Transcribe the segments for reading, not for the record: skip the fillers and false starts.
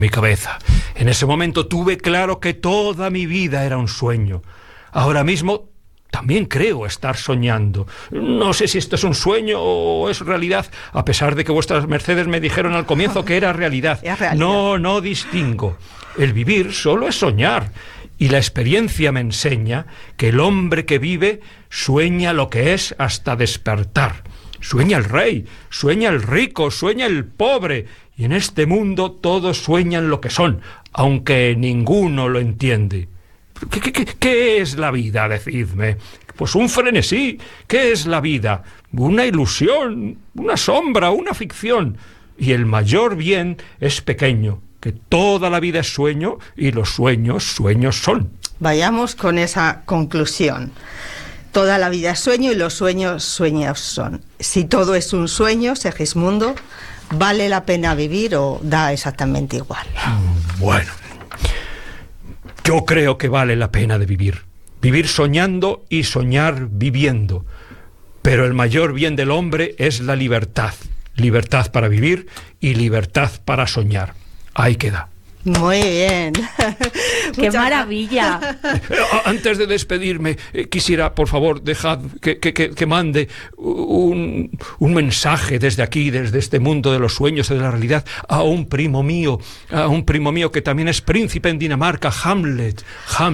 mi cabeza. En ese momento tuve claro que toda mi vida era un sueño. Ahora mismo también creo estar soñando. No sé si esto es un sueño o es realidad, a pesar de que vuestras mercedes me dijeron al comienzo que era realidad. No distingo. El vivir solo es soñar. Y la experiencia me enseña que el hombre que vive sueña lo que es hasta despertar. Sueña el rey, sueña el rico, sueña el pobre. Y en este mundo todos sueñan lo que son, aunque ninguno lo entiende. ¿Qué es la vida? Decidme. Pues un frenesí. ¿Qué es la vida? Una ilusión, una sombra, una ficción. Y el mayor bien es pequeño, que toda la vida es sueño y los sueños, sueños son. Vayamos con esa conclusión. Toda la vida es sueño y los sueños, sueños son. Si todo es un sueño, Segismundo, ¿vale la pena vivir o da exactamente igual? Bueno, yo creo que vale la pena de vivir. Vivir soñando y soñar viviendo. Pero el mayor bien del hombre es la libertad. Libertad para vivir y libertad para soñar. Ahí queda. Muy bien. ¡Qué maravilla! Antes de despedirme, quisiera, por favor, dejad que mande un mensaje desde aquí, desde este mundo de los sueños y de la realidad, a un primo mío que también es príncipe en Dinamarca, Hamlet.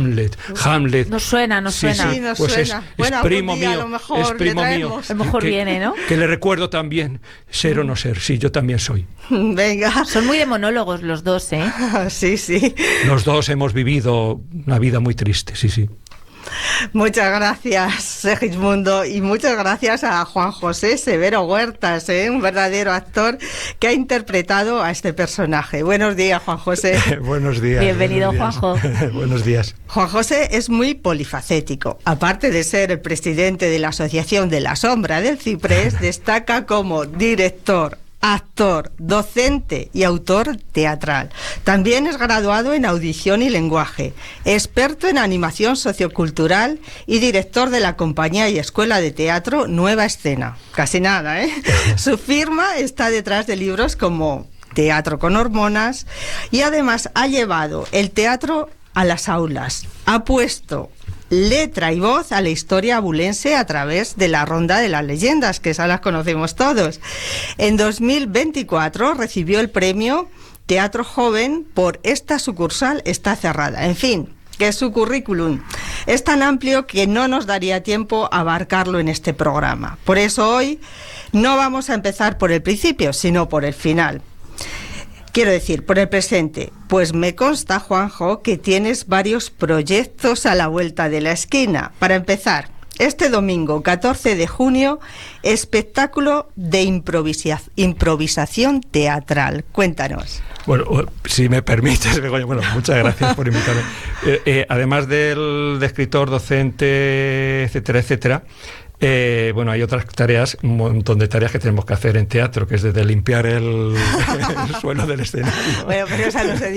Nos suena. Sí, nos pues suena. Es primo mío, a lo mejor es primo mío. A lo mejor viene, ¿no? Que le recuerdo también, ser o no ser, sí, yo también soy. Venga. Son muy de monólogos los dos, ¿eh? Sí. Los dos hemos vivido una vida muy triste, sí. Muchas gracias, Segismundo, y muchas gracias a Juan José Severo Huertas, un verdadero actor que ha interpretado a este personaje. Buenos días, Juan José. Buenos días. Bienvenido, Juanjo. Buenos días. Juan José es muy polifacético. Aparte de ser el presidente de la Asociación de la Sombra del Ciprés, destaca como director, actor, docente y autor teatral. También es graduado en audición y lenguaje, experto en animación sociocultural y director de la compañía y escuela de teatro Nueva Escena. Casi nada, ¿eh? Su firma está detrás de libros como Teatro con hormonas y además ha llevado el teatro a las aulas. Ha puesto letra y voz a la historia abulense a través de la Ronda de las Leyendas, que esas las conocemos todos. En 2024 recibió el premio Teatro Joven por Esta sucursal está cerrada. En fin, que su currículum es tan amplio que no nos daría tiempo a abarcarlo en este programa. Por eso hoy no vamos a empezar por el principio, sino por el final. Quiero decir, por el presente, pues me consta, Juanjo, que tienes varios proyectos a la vuelta de la esquina. Para empezar, este domingo, 14 de junio, espectáculo de improvisación teatral. Cuéntanos. Bueno, si me permites, Begoña, muchas gracias por invitarme. Además del escritor, docente, etcétera, hay otras tareas, un montón de tareas que tenemos que hacer en teatro, que es desde limpiar el suelo del escenario. Bueno, pero esa no se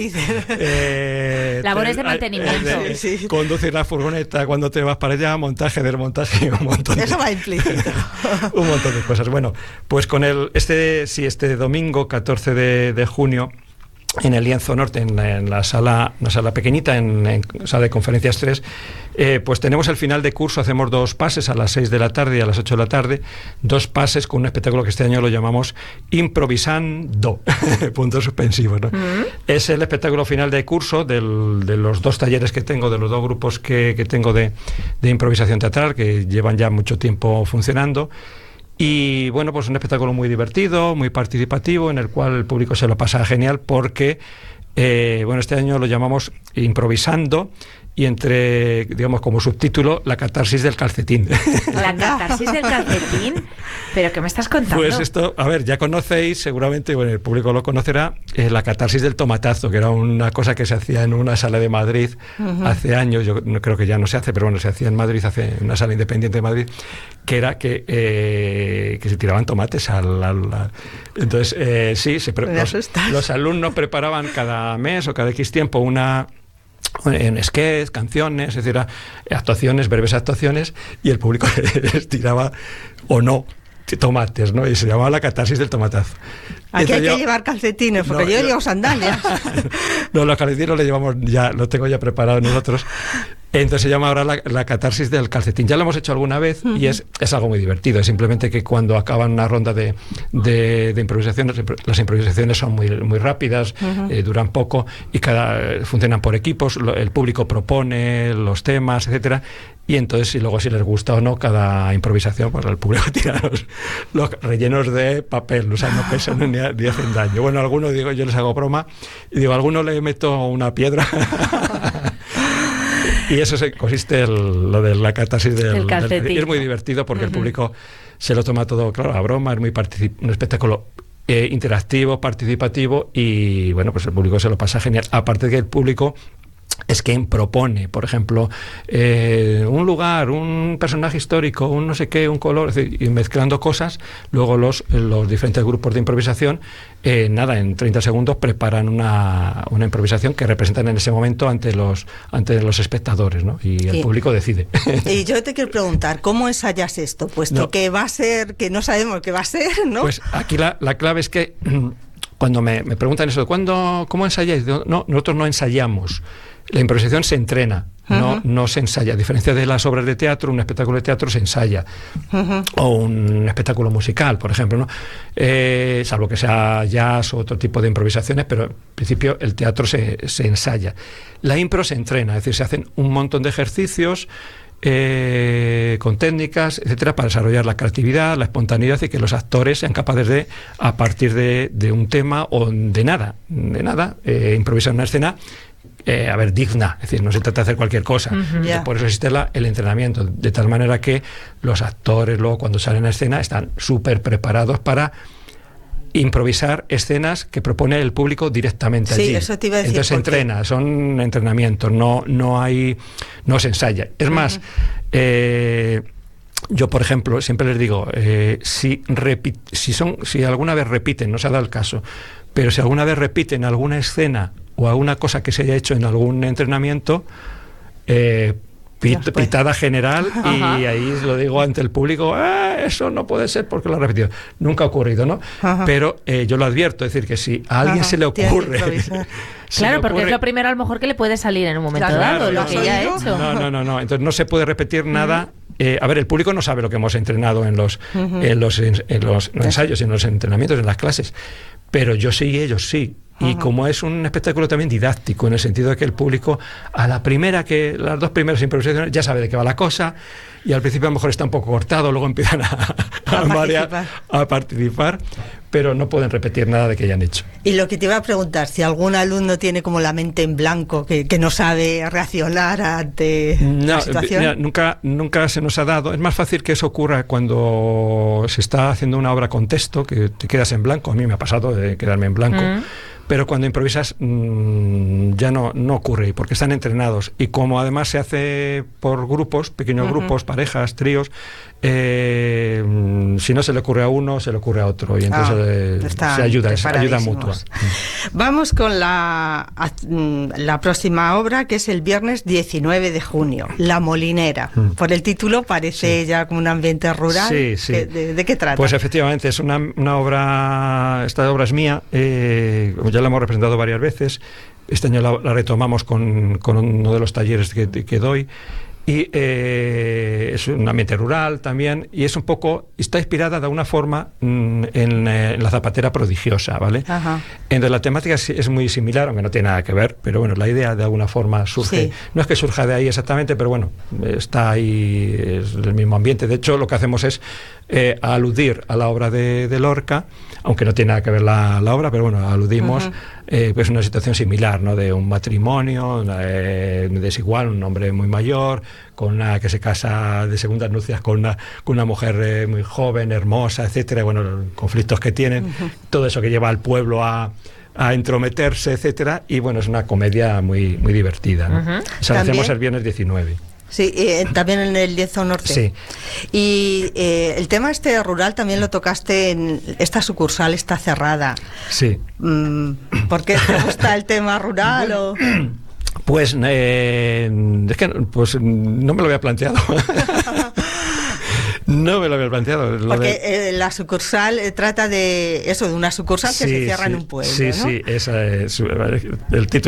dice. Labores de mantenimiento. Sí. Conducir la furgoneta cuando te vas para allá, montaje, desmontaje, un montón de... Eso va implícito. Un montón de cosas. Bueno, pues con este domingo, 14 de junio, en el Lienzo Norte, en una sala pequeñita, en sala de conferencias 3, pues tenemos el final de curso. Hacemos 2 pases a las 6 de la tarde y a las 8 de la tarde, 2 pases con un espectáculo que este año lo llamamos Improvisando, puntos suspensivos, ¿no? Uh-huh. Es el espectáculo final de curso de los 2 talleres que tengo, de los 2 grupos que tengo de improvisación teatral, que llevan ya mucho tiempo funcionando. Y bueno, pues un espectáculo muy divertido, muy participativo, en el cual el público se lo pasa genial porque, este año lo llamamos Improvisando, y digamos como subtítulo, la catarsis del calcetín. ¿La catarsis del calcetín? ¿Pero qué me estás contando? Pues esto, ya conocéis, seguramente, el público lo conocerá, la catarsis del tomatazo, que era una cosa que se hacía en una sala de Madrid hace años. Yo no creo que ya no se hace, pero se hacía en Madrid, en una sala independiente de Madrid, que era que se tiraban tomates entonces, los alumnos preparaban cada mes o cada X tiempo en sketch, canciones, etcétera, actuaciones, breves actuaciones, y el público les tiraba o no tomates, ¿no? Y se llamaba La catarsis del tomatazo. Aquí hay que llevar calcetines, porque yo llevo sandalias. No, los calcetines los llevamos ya, los tengo ya preparados nosotros. Entonces se llama ahora la catarsis del calcetín. Ya lo hemos hecho alguna vez y es algo muy divertido. Es simplemente que cuando acaban una ronda de improvisaciones, las improvisaciones son muy rápidas, duran poco y funcionan por equipos. El público propone los temas, etcétera. Y entonces, luego si les gusta o no cada improvisación, pues el público tira los rellenos de papel, o sea, no pesan ni hacen daño. Bueno, a algunos digo, yo les hago broma y digo, a algunos le meto una piedra. Y eso consiste lo de la catarsis del calcetín. Y es muy divertido porque el público se lo toma todo, claro, a broma, es muy un espectáculo interactivo, participativo y, bueno, pues el público se lo pasa genial. Aparte de que el público es quien propone, por ejemplo, un lugar, un personaje histórico, un no sé qué, un color, es decir, y mezclando cosas, luego los diferentes grupos de improvisación, en 30 segundos preparan una improvisación que representan en ese momento ante los espectadores, ¿no? Y el público decide. Y yo te quiero preguntar, ¿cómo ensayas esto? Puesto que va a ser, que no sabemos qué va a ser, ¿no? Pues aquí la clave es que cuando me preguntan eso, ¿cómo ensayáis? No, nosotros no ensayamos. La improvisación se entrena, no se ensaya. A diferencia de las obras de teatro, un espectáculo de teatro se ensaya. O un espectáculo musical, por ejemplo, ¿no? Salvo que sea jazz o otro tipo de improvisaciones, pero en principio el teatro se ensaya. La impro se entrena, es decir, se hacen un montón de ejercicios con técnicas, etcétera, para desarrollar la creatividad, la espontaneidad y que los actores sean capaces de, a partir de un tema o de nada, improvisar una escena digna, es decir, no se trata de hacer cualquier cosa. Por eso existe el entrenamiento, de tal manera que los actores luego cuando salen a escena están súper preparados para improvisar escenas que propone el público directamente allí. Sí, eso te iba a decir. Entonces se entrena, son entrenamientos, no se ensaya. Es más, yo, por ejemplo, siempre les digo, si alguna vez repiten, no se ha dado el caso, pero si alguna vez repiten alguna escena o alguna cosa que se haya hecho en algún entrenamiento, pitada general, y ahí lo digo ante el público, eso no puede ser porque lo ha repetido. Nunca ha ocurrido, ¿no? Pero yo lo advierto, es decir, que si a alguien se le ocurre... Claro, porque es lo primero a lo mejor que le puede salir en un momento dado, lo que ya ha hecho. No. Entonces no se puede repetir nada. El público no sabe lo que hemos entrenado en los ensayos, en los entrenamientos, en las clases. Pero yo sí y ellos sí. Y como es un espectáculo también didáctico, en el sentido de que el público, las dos primeras improvisaciones, ya sabe de qué va la cosa, y al principio a lo mejor está un poco cortado, luego empiezan a participar, pero no pueden repetir nada de que hayan hecho. Y lo que te iba a preguntar, si algún alumno tiene como la mente en blanco, que no sabe reaccionar ante la situación. Mira, nunca se nos ha dado. Es más fácil que eso ocurra cuando se está haciendo una obra con texto, que te quedas en blanco. A mí me ha pasado de quedarme en blanco. Pero cuando improvisas ya no ocurre, porque están entrenados. Y como además se hace por grupos, pequeños grupos, parejas, tríos, si no se le ocurre a uno, se le ocurre a otro. Y entonces se ayuda mutua. Vamos con la próxima obra, que es el viernes 19 de junio, La Molinera. Por el título parece ya como un ambiente rural. Sí. ¿De qué trata? Pues efectivamente, es una obra, esta obra es mía, ya la hemos representado varias veces. Este año la retomamos con uno de los talleres que doy. Y es un ambiente rural también, y es un poco, está inspirada de alguna forma en La zapatera prodigiosa, ¿vale? Entonces la temática es muy similar, aunque no tiene nada que ver, pero bueno, la idea de alguna forma surge, no es que surja de ahí exactamente, pero bueno, está ahí, es el mismo ambiente. De hecho, lo que hacemos es aludir a la obra de Lorca, aunque no tiene nada que ver la obra, pero bueno, aludimos pues una situación similar, ¿no? De un matrimonio desigual, un hombre muy mayor, con una que se casa de segundas nupcias con una mujer muy joven, hermosa, etcétera, bueno, los conflictos que tienen, todo eso que lleva al pueblo a entrometerse, etcétera, y bueno, es una comedia muy divertida, ¿no? Esa la hacemos el viernes 19. Sí, también en el Lienzo Norte. Sí. Y el tema rural también lo tocaste en esta sucursal, está cerrada. Sí. ¿Por qué te gusta el tema rural? ¿O? Pues es que no me lo había planteado. No me lo había planteado. Porque la sucursal trata de eso, de una sucursal que se cierra en un pueblo. Sí, ¿no? sí, esa es el título.